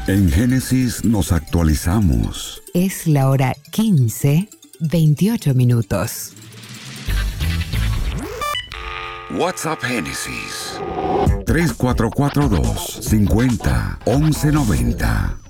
En Génesis nos actualizamos. Es la hora 15:28. WhatsApp Génesis 3442 50 1190.